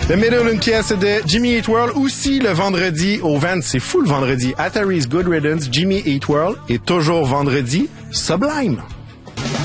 The Middle, une pièce de Jimmy Eat World. Aussi le vendredi au Vans, c'est fou le vendredi. At Harry's Good Riddance, Jimmy Eat World. Et toujours vendredi, Sublime.